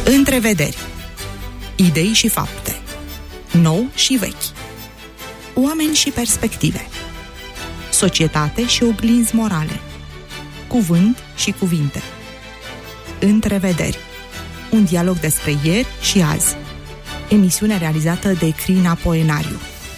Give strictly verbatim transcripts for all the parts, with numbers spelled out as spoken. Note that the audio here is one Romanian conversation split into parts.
Întrevederi. Idei și fapte. Nou și vechi. Oameni și perspective. Societate și oglinzi morale. Cuvânt și cuvinte. Întrevederi. Un dialog despre ieri și azi. Emisiune realizată de Crina Poenariu.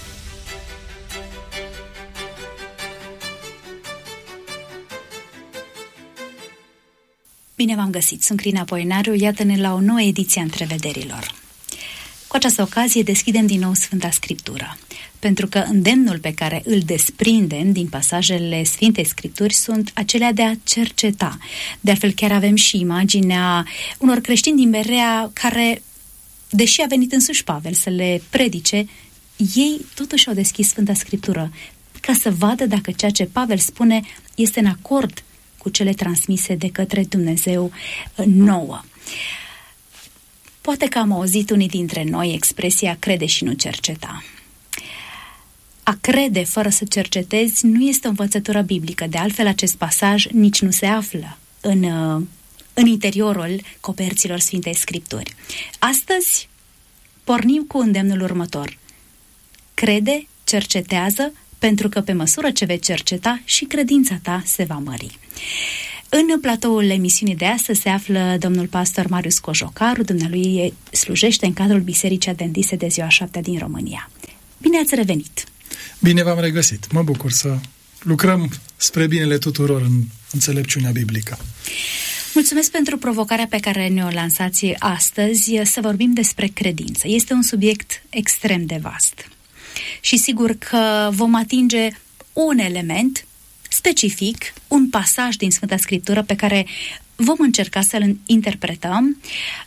Bine v-am găsit, sunt Crina Poenariu, iată-ne la o nouă ediție a Întrevederilor. Cu această ocazie deschidem din nou Sfânta Scriptură, pentru că îndemnul pe care îl desprindem din pasajele Sfintei Scripturi sunt acelea de a cerceta. De altfel chiar avem și imaginea unor creștini din Berea care, deși a venit însuși Pavel să le predice, ei totuși au deschis Sfânta Scriptură ca să vadă dacă ceea ce Pavel spune este în acord cu cele transmise de către Dumnezeu nouă. Poate că am auzit unii dintre noi expresia crede și nu cerceta. A crede fără să cercetezi nu este o învățătură biblică, de altfel acest pasaj nici nu se află în, în interiorul coperților Sfintei Scripturi. Astăzi pornim cu îndemnul următor. Crede, cercetează, pentru că pe măsură ce vei cerceta și credința ta se va mări. În platoul emisiunii de astăzi se află domnul pastor Marius Cojocaru, dumnealui slujește în cadrul Bisericii Adventiste de Ziua Șaptea din România. Bine ați revenit! Bine v-am regăsit! Mă bucur să lucrăm spre binele tuturor în înțelepciunea biblică. Mulțumesc pentru provocarea pe care ne-o lansați astăzi să vorbim despre credință. Este un subiect extrem de vast. Și sigur că vom atinge un element specific, un pasaj din Sfânta Scriptură pe care vom încerca să-l interpretăm.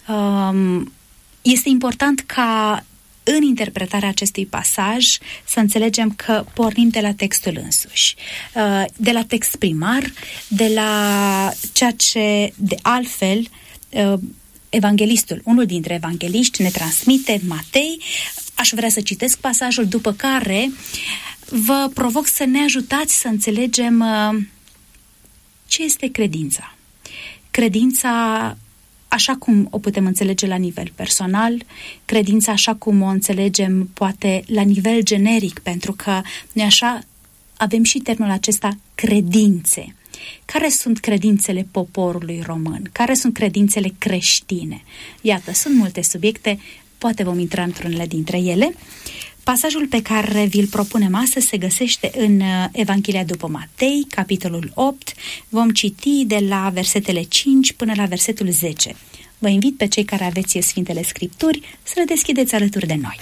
Este important ca în interpretarea acestui pasaj să înțelegem că pornim de la textul însuși, de la text primar, de la ceea ce de altfel evanghelistul, unul dintre evangeliști ne transmite, Matei. Aș vrea să citesc pasajul, după care vă provoc să ne ajutați să înțelegem uh, ce este credința. Credința așa cum o putem înțelege la nivel personal, credința așa cum o înțelegem poate la nivel generic, pentru că noi așa avem și termenul acesta credințe. Care sunt credințele poporului român? Care sunt credințele creștine? Iată, sunt multe subiecte, poate vom intra într-unele dintre ele. Pasajul pe care vi-l propunem astăzi se găsește în Evanghelia după Matei, capitolul opt. Vom citi de la versetele cinci până la versetul zece. Vă invit pe cei care aveți Sfintele Scripturi să le deschideți alături de noi.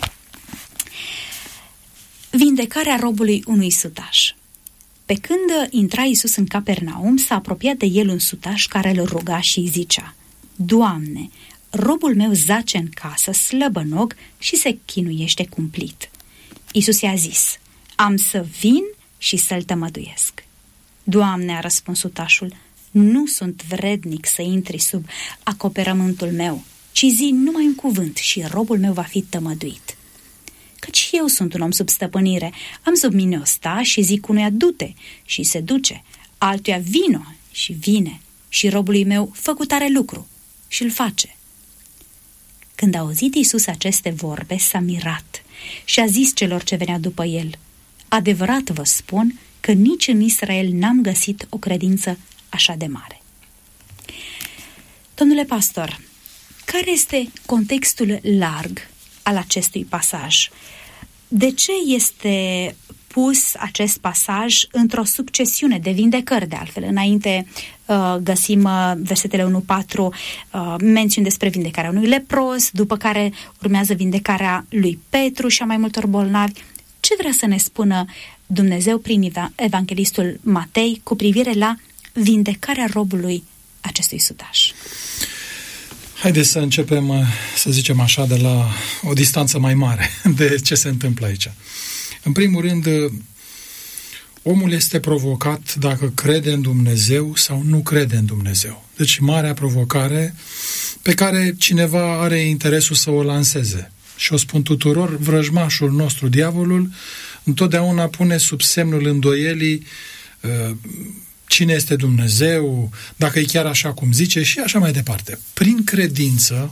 Vindecarea robului unui sutaș. Pe când intra Iisus în Capernaum, s-a apropiat de el un sutaș care îl ruga și îi zicea: Doamne, robul meu zace în casă, slăbănog și se chinuiește cumplit. Iisus i-a zis: Am să vin și să-l tămăduiesc. Doamne, a răspuns sutașul, nu sunt vrednic să intri sub acoperământul meu, ci zi numai un cuvânt și robul meu va fi tămăduit. Căci eu sunt un om sub stăpânire, am sub mine osta și zic unuia du-te și se duce, altuia vino și vine și robului meu făcut are lucru și îl face. Când a auzit Iisus aceste vorbe, s-a mirat și a zis celor ce venea după el: Adevărat vă spun că nici în Israel n-am găsit o credință așa de mare. Domnule pastor, care este contextul larg al acestui pasaj? De ce este pus acest pasaj într-o succesiune de vindecări, de altfel? Înainte uh, găsim uh, versetele unu patru, uh, mențiuni despre vindecarea unui lepros, după care urmează vindecarea lui Petru și a mai multor bolnavi. Ce vrea să ne spună Dumnezeu prin evanghelistul Matei cu privire la vindecarea robului acestui sutaș? Haideți să începem, să zicem așa, de la o distanță mai mare de ce se întâmplă aici. În primul rând, omul este provocat dacă crede în Dumnezeu sau nu crede în Dumnezeu. Deci marea provocare pe care cineva are interesul să o lanseze. Și o spun tuturor, vrăjmașul nostru, diavolul, întotdeauna pune sub semnul îndoielii uh, cine este Dumnezeu, dacă e chiar așa cum zice și așa mai departe. Prin credință,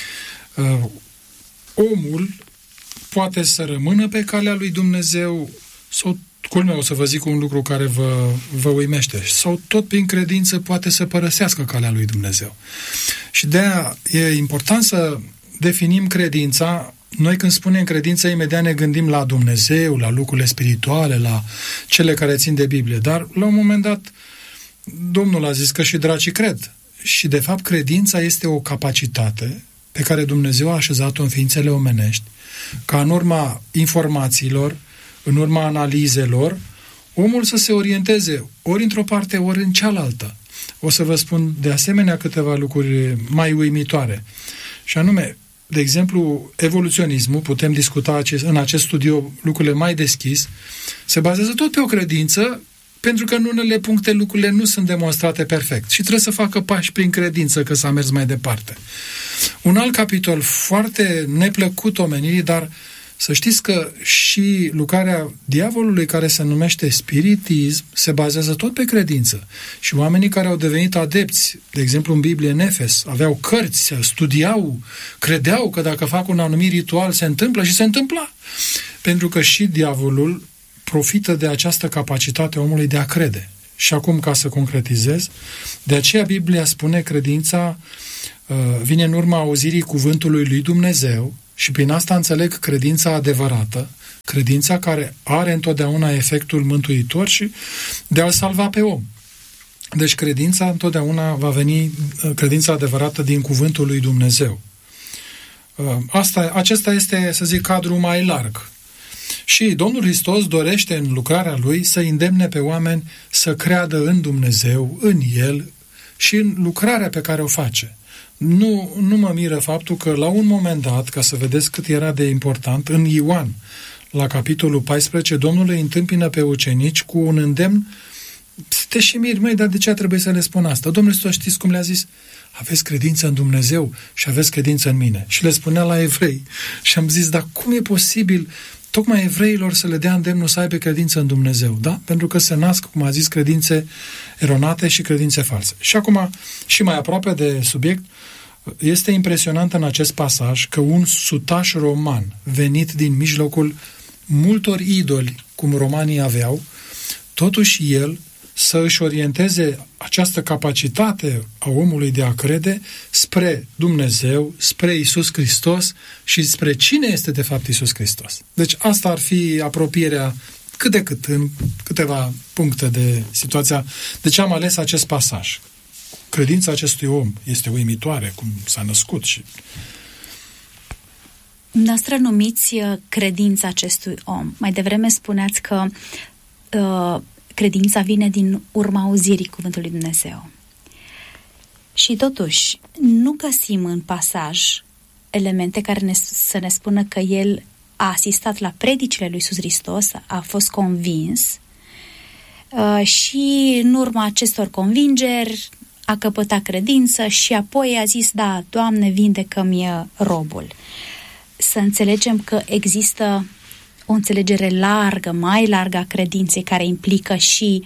omul poate să rămână pe calea lui Dumnezeu sau, culmea, o să vă zic un lucru care vă, vă uimește, sau tot prin credință poate să părăsească calea lui Dumnezeu. Și de-aia e important să definim credința. Noi când spunem credință, imediat ne gândim la Dumnezeu, la lucrurile spirituale, la cele care țin de Biblie. Dar, la un moment dat, Domnul a zis că și dracii cred. Și, de fapt, credința este o capacitate pe care Dumnezeu a așezat-o în ființele omenești, ca în urma informațiilor, în urma analizelor, omul să se orienteze ori într-o parte, ori în cealaltă. O să vă spun de asemenea câteva lucruri mai uimitoare. Și anume, de exemplu, evoluționismul, putem discuta acest, în acest studio lucrurile mai deschis, se bazează tot pe o credință, pentru că în unele puncte lucrurile nu sunt demonstrate perfect și trebuie să facă pași prin credință că s-a mers mai departe. Un alt capitol foarte neplăcut omenirii, dar să știți că și lucrarea diavolului, care se numește spiritism, se bazează tot pe credință. Și oamenii care au devenit adepți, de exemplu în Biblie, în Efes, aveau cărți, studiau, credeau că dacă fac un anumit ritual se întâmplă și se întâmpla. Pentru că și diavolul profită de această capacitate a omului de a crede. Și acum, ca să concretizez, de aceea Biblia spune credința uh, vine în urma auzirii cuvântului lui Dumnezeu și prin asta înțeleg credința adevărată, credința care are întotdeauna efectul mântuitor și de a-l salva pe om. Deci credința întotdeauna va veni, credința adevărată din cuvântul lui Dumnezeu. Asta, acesta este, să zic, cadrul mai larg. Și Domnul Hristos dorește în lucrarea Lui să îndemne pe oameni să creadă în Dumnezeu, în El și în lucrarea pe care o face. Nu, nu mă miră faptul că la un moment dat, ca să vedeți cât era de important, în Ioan, la capitolul paisprezece, Domnul îi întâmpină pe ucenici cu un îndemn. Te și miri, măi, dar de ce trebuie să le spun asta? Domnul Hristos, știți cum le-a zis? Aveți credință în Dumnezeu și aveți credință în mine. Și le spunea la evrei. Și am zis, dar cum e posibil tocmai evreilor să le dea îndemnul să aibă credință în Dumnezeu? Da? Pentru că se nasc, cum a zis, credințe eronate și credințe false. Și acum, și mai aproape de subiect, este impresionant în acest pasaj că un sutaș roman venit din mijlocul multor idoli, cum romanii aveau, totuși el să își orienteze această capacitate a omului de a crede spre Dumnezeu, spre Iisus Hristos și spre cine este de fapt Iisus Hristos. Deci asta ar fi apropierea cât de cât în câteva puncte de situația. De ce am ales acest pasaj? Credința acestui om este uimitoare, cum s-a născut și... Noastră numiți credința acestui om. Mai devreme spuneați că uh, credința vine din urma auzirii cuvântului Dumnezeu. Și totuși, nu găsim în pasaj elemente care ne, să ne spună că el a asistat la predicile lui Iisus Hristos, a fost convins uh, și în urma acestor convingeri a căpătat credință și apoi a zis, da, Doamne, vindecă-mi robul. Să înțelegem că există o înțelegere largă, mai largă a credinței, care implică și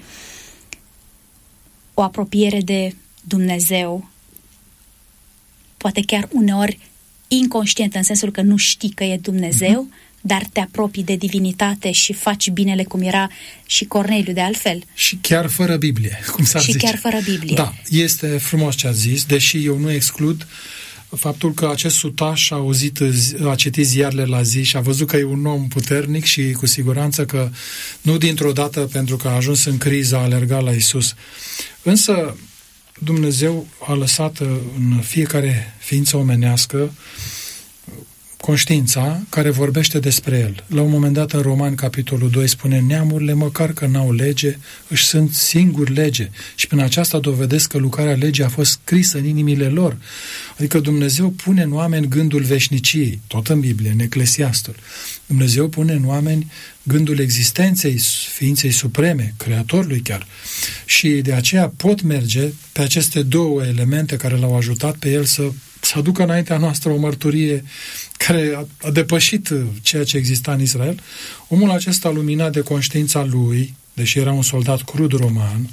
o apropiere de Dumnezeu, poate chiar uneori inconștientă, în sensul că nu știi că e Dumnezeu, mm-hmm. dar te apropii de divinitate și faci binele, cum era și Corneliu de altfel. Și chiar fără Biblie, cum s-ar și zice. chiar fără Biblie. Da, este frumos ce ați zis, deși eu nu exclud faptul că acest sutaș a auzit, a citit ziarele la zi și a văzut că e un om puternic și cu siguranță că nu dintr-o dată, pentru că a ajuns în criză, a alergat la Iisus. Însă Dumnezeu a lăsat în fiecare ființă omenească conștiința care vorbește despre el. La un moment dat în Romani, capitolul doi, spune, neamurile, măcar că n-au lege, își sunt singuri lege și prin aceasta dovedesc că lucrarea legii a fost scrisă în inimile lor. Adică Dumnezeu pune în oameni gândul veșniciei, tot în Biblie, în Eclesiastul. Dumnezeu pune în oameni gândul existenței ființei supreme, Creatorului chiar. Și de aceea pot merge pe aceste două elemente care l-au ajutat pe el să să aducă înaintea noastră o mărturie care a, a depășit ceea ce exista în Israel. Omul acesta, luminat de conștiința lui, deși era un soldat crud roman,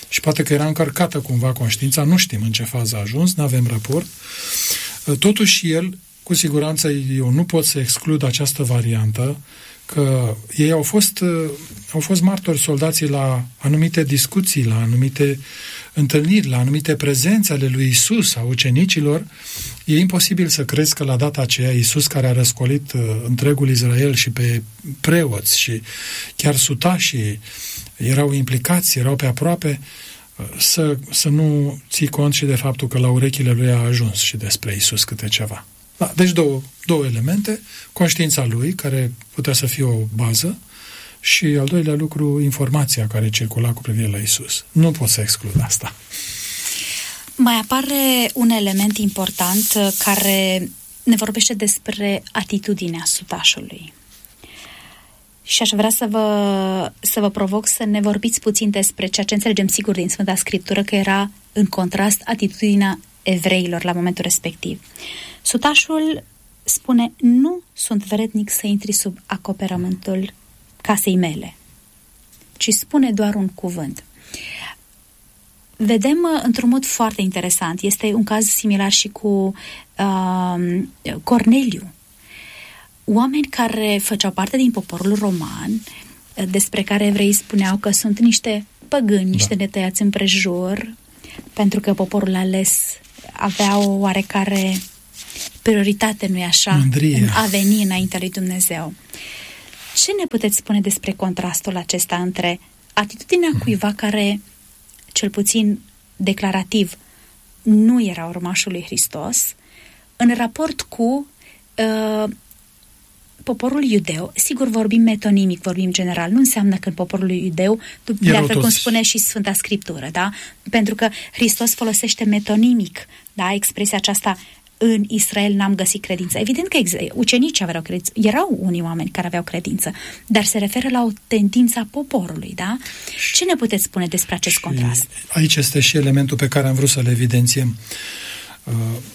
și poate că era încărcată cumva conștiința, nu știm în ce fază a ajuns, nu avem raport. Totuși el, cu siguranță, eu nu pot să exclud această variantă, că ei au fost, au fost martori, soldații, la anumite discuții, la anumite întâlniri, la anumite prezențe ale lui Isus, a ucenicilor. E imposibil să crezi că la data aceea Isus, care a răscolit întregul Israel și pe preoți și chiar sutașii erau implicați, erau pe aproape, să, să nu ții cont și de faptul că la urechile lui a ajuns și despre Isus câte ceva. Da, deci două, două elemente, conștiința lui, care putea să fie o bază, și al doilea lucru, informația care circula cu privire la Isus. Nu pot să exclud asta. Mai apare un element important care ne vorbește despre atitudinea sutașului. Și aș vrea să vă, să vă provoc să ne vorbiți puțin despre ceea ce înțelegem sigur din Sfânta Scriptură, că era în contrast atitudinea evreilor la momentul respectiv. Sutașul spune: nu sunt vrednic să intri sub acoperământul casei mele, ci spune doar un cuvânt. Vedem într-un mod foarte interesant, este un caz similar și cu uh, Corneliu. Oameni care făceau parte din poporul roman, despre care evreii spuneau că sunt niște păgâni, niște da. netăiați împrejur, pentru că poporul ales avea o oarecare prioritate, nu-i așa, Mândrie. în a veni înaintea lui Dumnezeu. Ce ne puteți spune despre contrastul acesta între atitudinea cuiva care, cel puțin declarativ, nu era urmașul lui Hristos, în raport cu uh, poporul iudeu? Sigur, vorbim metonimic, vorbim general. Nu înseamnă că în poporul iudeu, de altfel cum spune și Sfânta Scriptură, da? Pentru că Hristos folosește metonimic, da? Expresia aceasta: în Israel n-am găsit credință. Evident că ucenicii aveau credință, erau unii oameni care aveau credință, dar se referă la o tendință a poporului, da? Ce ne puteți spune despre acest și contrast? Aici este și elementul pe care am vrut să-l evidențiem. Uh,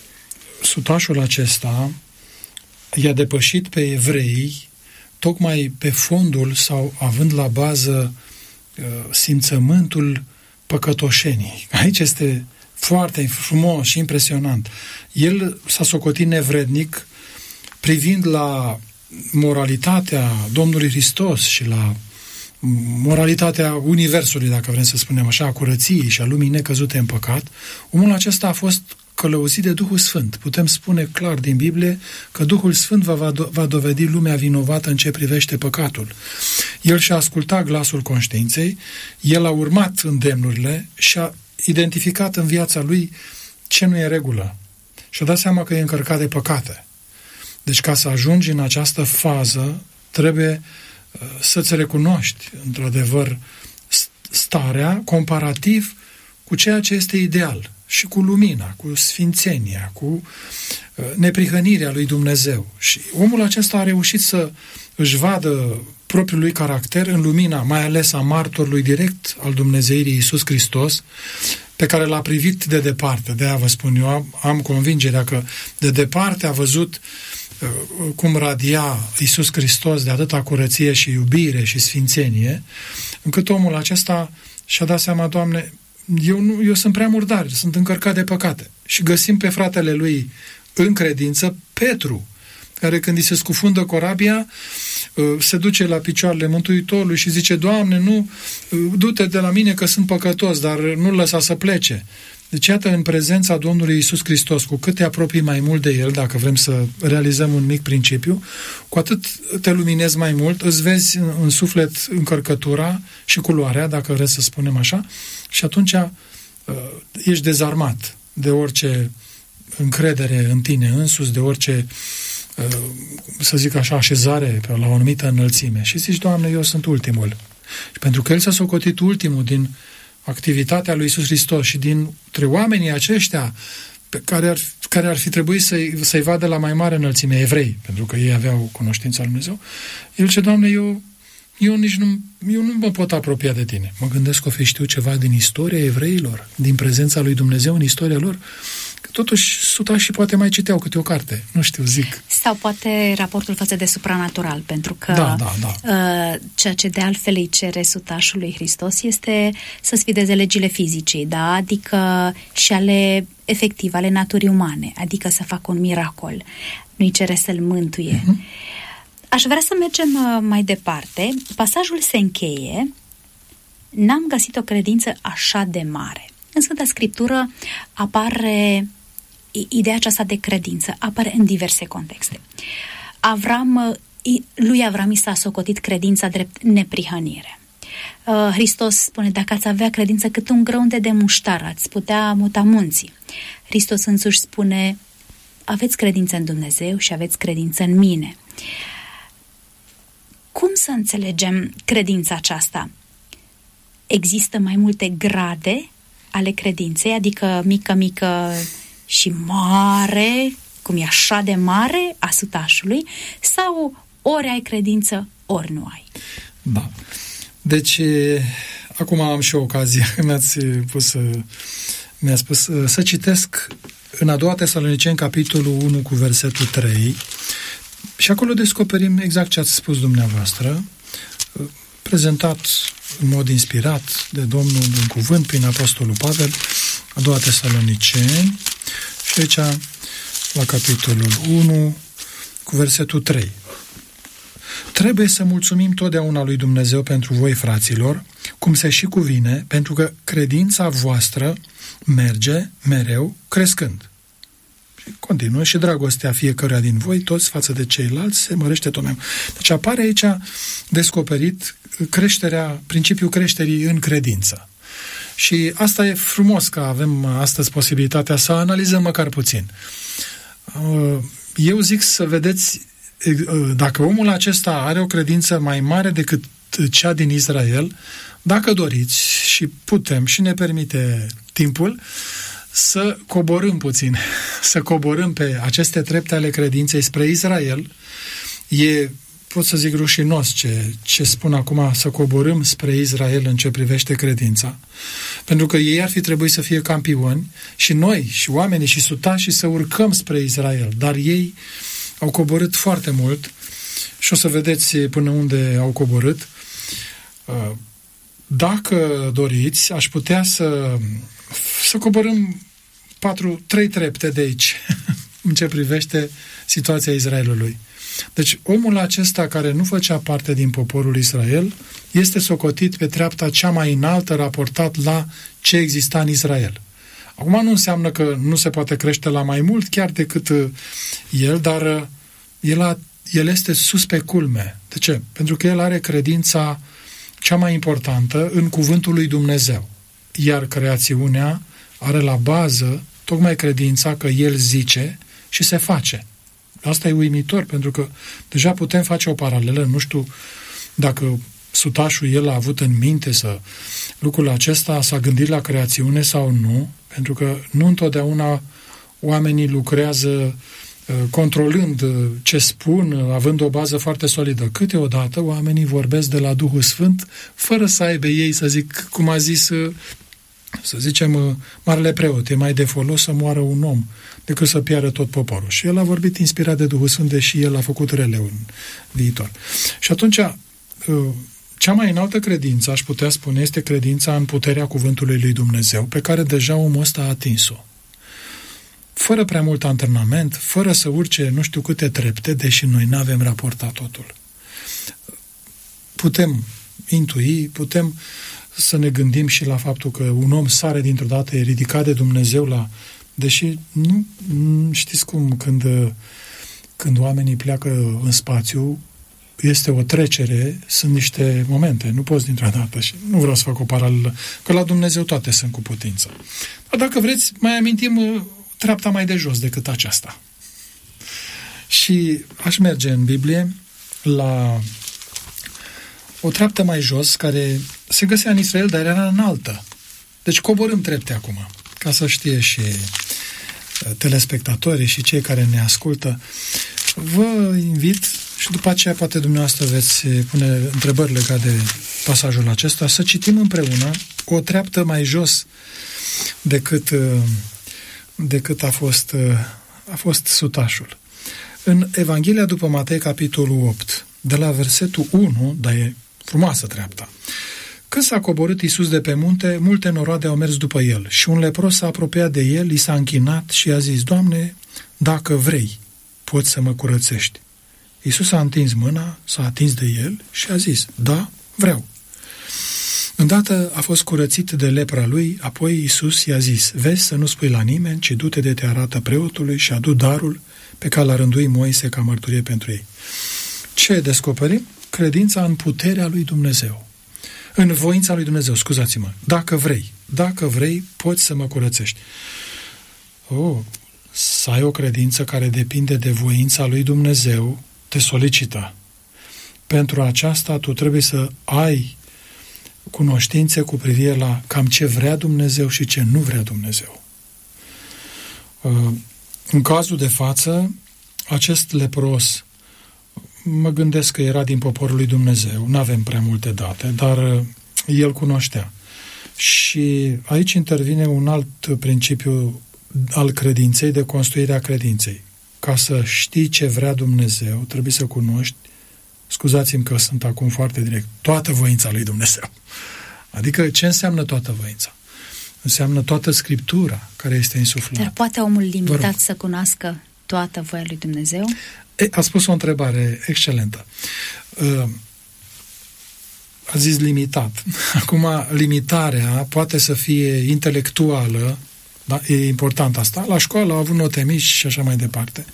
sutașul acesta i-a depășit pe evrei tocmai pe fondul sau având la bază uh, simțământul păcătoșenii. Aici este foarte frumos și impresionant. El s-a socotit nevrednic privind la moralitatea Domnului Hristos și la moralitatea Universului, dacă vrem să spunem așa, a curăției și a lumii necăzute în păcat. Omul acesta a fost călăuzit de Duhul Sfânt. Putem spune clar din Biblie că Duhul Sfânt va, va, do- va dovedi lumea vinovată în ce privește păcatul. El și-a ascultat glasul conștiinței, el a urmat îndemnurile și a identificat în viața lui ce nu e în regulă. Și-a dat seama că e încărcat de păcate. Deci ca să ajungi în această fază, trebuie uh, să-ți recunoști, într-adevăr, starea comparativ cu ceea ce este ideal și cu lumina, cu sfințenia, cu uh, neprihănirea lui Dumnezeu. Și omul acesta a reușit să își vadă propriul lui caracter în lumina, mai ales a martorului direct al Dumnezeirii Iisus Hristos, pe care l-a privit de departe. De-aia vă spun eu, am, am convingerea că de departe a văzut uh, cum radia Iisus Hristos de atâta curăție și iubire și sfințenie, încât omul acesta și-a dat seama: Doamne, eu, nu, eu sunt prea murdar, sunt încărcat de păcate. Și găsim pe fratele lui în credință, Petru, care când îi se scufundă corabia, se duce la picioarele Mântuitorului și zice: Doamne, nu, du-te de la mine că sunt păcătos, dar nu-l lăsa să plece. Deci, iată, în prezența Domnului Iisus Hristos, cu cât te apropii mai mult de El, dacă vrem să realizăm un mic principiu, cu atât te luminezi mai mult, îți vezi în suflet încărcătura și culoarea, dacă vrem să spunem așa, și atunci ești dezarmat de orice încredere în tine însuți, de orice, să zic așa, așezare pe la o anumită înălțime. Și zici: Doamne, eu sunt ultimul. Și pentru că El s-a socotit ultimul din activitatea lui Iisus Hristos și dintre oamenii aceștia pe care ar, care ar fi trebuit să-i, să-i vadă la mai mare înălțime, evrei, pentru că ei aveau cunoștința lui Dumnezeu, El zice: Doamne, eu, eu nici nu, eu nu mă pot apropia de Tine. Mă gândesc că o fi știu ceva din istoria evreilor, din prezența lui Dumnezeu în istoria lor. Că totuși sutașii poate mai citeau câte o carte, nu știu, zic. Sau poate raportul față de supranatural, pentru că da, da, da. Uh, ceea ce de altfel îi cere sutașul lui Hristos este să sfideze legile fizicii, da? Adică și ale efectiv, ale naturii umane, adică să facă un miracol. Nu-i cere să-l mântuie. Uh-huh. Aș vrea să mergem uh, mai departe. Pasajul se încheie: n-am găsit o credință așa de mare. În Sfânta Scriptură apare ideea aceasta de credință, apare în diverse contexte. Avram, lui Avram i s-a socotit credința drept neprihănire. Hristos spune, dacă ați avea credință cât un grăunte de muștar, ați putea muta munții. Hristos însuși spune, aveți credință în Dumnezeu și aveți credință în mine. Cum să înțelegem credința aceasta? Există mai multe grade ale credinței, adică mică, mică și mare, cum e așa de mare a sutașului, sau ori ai credință, ori nu ai? Da. Deci, acum am și o ocazie, mi-ați pus, mi-a spus să citesc în a doua Tesaloniceni, capitolul unu, cu versetul trei, și acolo descoperim exact ce ați spus dumneavoastră, prezentat în mod inspirat de Domnul în cuvânt prin Apostolul Pavel, a doua Tesaloniceni, și aici la capitolul unu cu versetul trei. Trebuie să mulțumim totdeauna lui Dumnezeu pentru voi, fraților, cum se și cuvine, pentru că credința voastră merge mereu crescând. Și continuă, și dragostea fiecăruia din voi, toți față de ceilalți, se mărește tot mai mult. Deci apare aici descoperit creșterea, principiul creșterii în credință. Și asta e frumos că avem astăzi posibilitatea să analizăm măcar puțin. Eu zic să vedeți, dacă omul acesta are o credință mai mare decât cea din Israel, dacă doriți și putem și ne permite timpul, să coborâm puțin, să coborâm pe aceste trepte ale credinței spre Israel. E, pot să zic, rușinos ce, ce spun acum, să coborâm spre Israel în ce privește credința, pentru că ei ar fi trebuit să fie campioni și noi, și oamenii, și sutașii să urcăm spre Israel, dar ei au coborât foarte mult și o să vedeți până unde au coborât. Dacă doriți, aș putea să să coborâm patru, trei trepte de aici în ce privește situația Israelului. Deci omul acesta care nu făcea parte din poporul Israel este socotit pe treapta cea mai înaltă raportat la ce exista în Israel. Acum nu înseamnă că nu se poate crește la mai mult chiar decât el, dar el, a, el este sus pe culme. De ce? Pentru că el are credința cea mai importantă în cuvântul lui Dumnezeu. Iar creațiunea are la bază tocmai credința că el zice și se face. Asta e uimitor, pentru că deja putem face o paralelă, nu știu dacă sutașul el a avut în minte să lucrul acesta, s-a gândit la creațiune sau nu, pentru că nu întotdeauna oamenii lucrează controlând ce spun, având o bază foarte solidă. Câteodată oamenii vorbesc de la Duhul Sfânt fără să aibă ei, să zic, cum a zis, să zicem, marele preot, e mai de folos să moară un om decât să piară tot poporul. Și el a vorbit inspirat de Duhul Sfânt, deși el a făcut rele în viitor. Și atunci, cea mai înaltă credință, aș putea spune, este credința în puterea cuvântului lui Dumnezeu, pe care deja omul ăsta a atins-o. Fără prea mult antrenament, fără să urce nu știu câte trepte, deși noi n-avem raportat totul. Putem intui, putem să ne gândim și la faptul că un om sare dintr-o dată, e ridicat de Dumnezeu la... Deși, nu știți cum, când, când oamenii pleacă în spațiu, este o trecere, sunt niște momente, nu poți dintr-o dată și nu vreau să fac o paralelă, că la Dumnezeu toate sunt cu putință. Dar dacă vreți, mai amintim treapta mai de jos decât aceasta. Și aș merge în Biblie la o treaptă mai jos, care se găsea în Israel, dar era înaltă. Deci coborâm trepte acum, ca să știe și telespectatorii și cei care ne ascultă. Vă invit și după aceea poate dumneavoastră veți pune întrebări legate de pasajul acesta, să citim împreună o treaptă mai jos decât decât a fost, a fost sutașul. În Evanghelia după Matei, capitolul opt, de la versetul unu, dar e frumoasă treapta. Când s-a coborât Iisus de pe munte, multe noroade au mers după el și un lepros s-a apropiat de el, i s-a închinat și i-a zis: Doamne, dacă vrei, poți să mă curățești. Iisus a întins mâna, s-a atins de el și a zis: da, vreau. Îndată a fost curățit de lepra lui, apoi Iisus i-a zis: vezi să nu spui la nimeni, ci du-te de te arată preotului și adu darul pe care l-a rânduit Moise ca mărturie pentru ei. Ce descoperim? Credința în puterea lui Dumnezeu. În voința lui Dumnezeu, scuzați-mă. Dacă vrei, dacă vrei, poți să mă curățești. Oh, să ai o credință care depinde de voința lui Dumnezeu, te solicită. Pentru aceasta tu trebuie să ai cunoștințe cu privire la cam ce vrea Dumnezeu și ce nu vrea Dumnezeu. În cazul de față, acest lepros, mă gândesc că era din poporul lui Dumnezeu, nu avem prea multe date, dar el cunoștea. Și aici intervine un alt principiu al credinței, de construirea credinței. Ca să știi ce vrea Dumnezeu, trebuie să cunoști, scuzați-mi că sunt acum foarte direct, toată voința lui Dumnezeu. Adică ce înseamnă toată voința? Înseamnă toată Scriptura care este insuflată. Dar poate omul limitat să cunoască toată voia lui Dumnezeu? E, a spus o întrebare excelentă. A zis limitat. Acum, limitarea poate să fie intelectuală, da? E important asta. La școală au avut note mici și așa mai departe.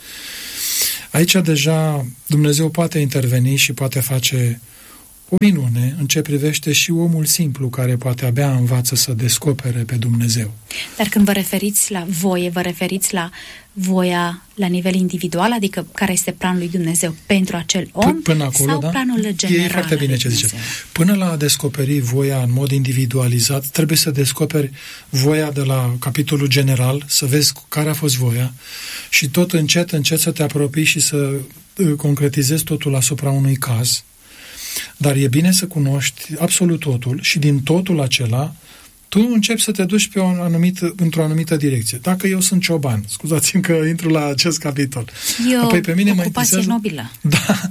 Aici deja Dumnezeu poate interveni și poate face o minune în ce privește și omul simplu care poate abia învață să descopere pe Dumnezeu. Dar când vă referiți la voie, vă referiți la voia la nivel individual, adică care este planul lui Dumnezeu pentru acel om, până acolo, sau da? planul general? E foarte bine ce zice. Până la a descoperi voia în mod individualizat, trebuie să descoperi voia de la capitolul general, să vezi care a fost voia și tot încet, încet să te apropii și să concretizezi totul asupra unui caz. Dar e bine să cunoști absolut totul și din totul acela tu începi să te duci pe o anumită, într-o anumită direcție. Dacă eu sunt cioban, scuzați-mi că intru la acest capitol. E o Apoi pe mine mă ocupație interesează, nobilă. Da,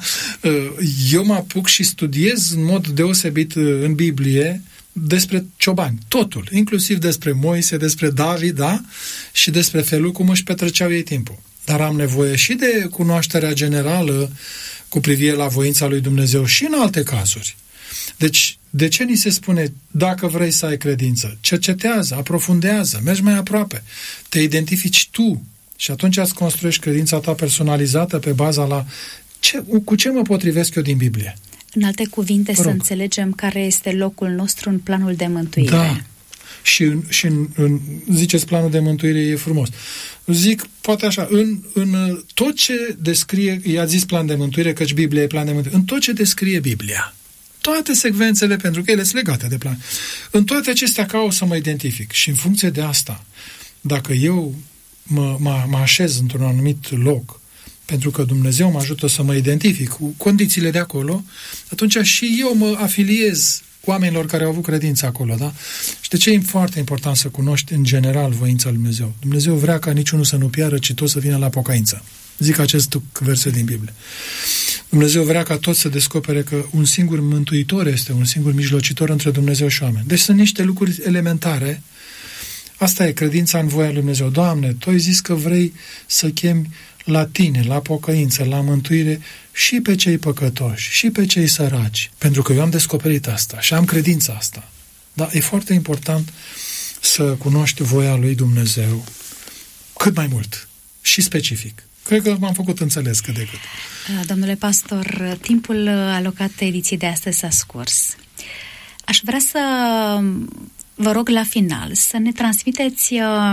eu mă apuc și studiez în mod deosebit în Biblie despre ciobani, totul, inclusiv despre Moise, despre David, da? Și despre felul cum își petreceau ei timpul. Dar am nevoie și de cunoașterea generală cu privire la voința lui Dumnezeu și în alte cazuri. Deci, de ce ni se spune, dacă vrei să ai credință, cercetează, aprofundează, mergi mai aproape, te identifici tu și atunci îți construiești credința ta personalizată pe baza la ce, cu ce mă potrivesc eu din Biblie. În alte cuvinte, să înțelegem care este locul nostru în planul de mântuire. Da. Și, în, și în, în, ziceți, planul de mântuire e frumos. Zic, poate așa, în, în tot ce descrie, i-a zis plan de mântuire, căci Biblia e plan de mântuire, în tot ce descrie Biblia, toate secvențele, pentru că ele sunt legate de plan, în toate acestea caut să mă identific. Și în funcție de asta, dacă eu mă, mă, mă așez într-un anumit loc, pentru că Dumnezeu mă ajută să mă identific cu condițiile de acolo, atunci și eu mă afiliez oamenilor care au avut credință acolo, da? Și de ce e foarte important să cunoști în general voința lui Dumnezeu? Dumnezeu vrea ca niciunul să nu piară, ci toți să vină la pocăință. Zic acest verset din Biblie. Dumnezeu vrea ca toți să descopere că un singur mântuitor este, un singur mijlocitor între Dumnezeu și oameni. Deci sunt niște lucruri elementare. Asta e credința în voia lui Dumnezeu. Doamne, Tu ai zis că vrei să chemi la Tine, la pocăință, la mântuire și pe cei păcătoși, și pe cei săraci. Pentru că eu am descoperit asta și am credința asta. Dar e foarte important să cunoști voia lui Dumnezeu cât mai mult și specific. Cred că m-am făcut înțeles cât de cât. Domnule pastor, timpul alocat ediției de astăzi s-a scurs. Aș vrea să vă rog la final să ne transmiteți,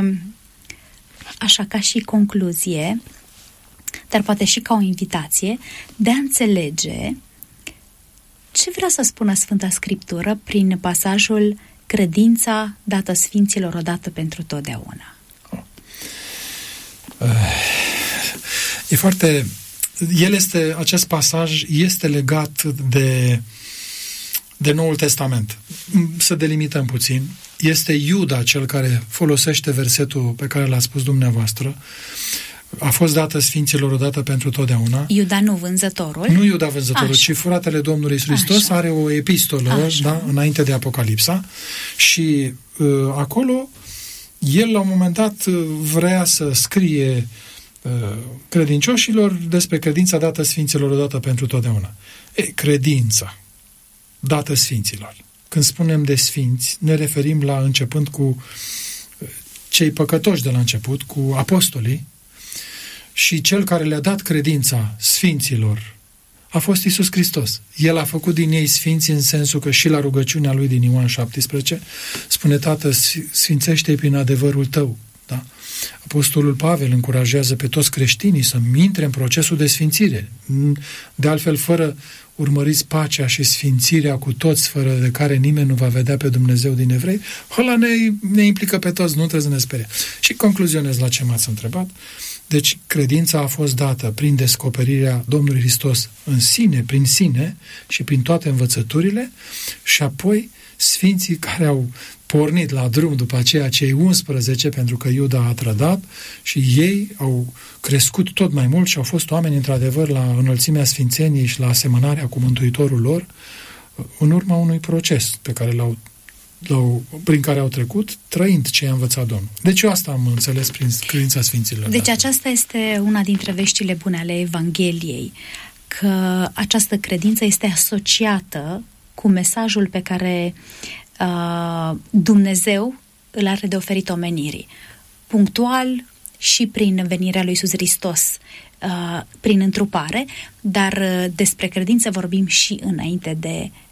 așa ca și concluzie, dar poate și ca o invitație, de a înțelege ce vrea să spună Sfânta Scriptură prin pasajul credința dată Sfinților odată pentru totdeauna. E foarte... El este, acest pasaj este legat de, de Noul Testament. Să delimităm puțin. este Iuda cel care folosește versetul pe care l-a spus dumneavoastră. A fost dată sfinților odată pentru totdeauna. Iuda nu vânzătorul. Nu Iuda vânzătorul, Așa. ci fratele Domnului Iisus Hristos. Așa. Are o epistolă, da, înainte de Apocalipsa, și uh, acolo el la un moment dat vrea să scrie uh, credincioșilor despre credința dată sfinților odată pentru totdeauna. E, credința dată sfinților. Când spunem de sfinți, ne referim la începând cu cei păcătoși de la început, cu apostolii, și cel care le-a dat credința sfinților a fost Iisus Hristos. El a făcut din ei sfinți în sensul că și la rugăciunea lui din Ioan șaptesprezece spune: Tată, sfințește-i prin adevărul tău. Da? Apostolul Pavel încurajează pe toți creștinii să intre în procesul de sfințire. De altfel, fără urmăriți pacea și sfințirea cu toți, fără de care nimeni nu va vedea pe Dumnezeu din evrei, ăla ne, ne implică pe toți, nu trebuie să ne sperie. Și concluzionez la ce m-ați întrebat. Deci, credința a fost dată prin descoperirea Domnului Hristos în sine, prin sine și prin toate învățăturile, și apoi sfinții care au pornit la drum după aceea, cei unsprezece, pentru că Iuda a trădat, și ei au crescut tot mai mult și au fost oameni într-adevăr la înălțimea sfințeniei și la asemănarea cu Mântuitorul lor, în urma unui proces pe care l-au, l-au, prin care au trecut, trăind ce i-a învățat Domnul. Deci eu asta am înțeles prin credința sfinților. Deci aceasta este una dintre veștile bune ale Evangheliei, că această credință este asociată cu mesajul pe care uh, Dumnezeu îl are de oferit omenirii. Punctual și prin venirea lui Iisus Hristos, uh, prin întrupare, dar uh, despre credință vorbim și înainte de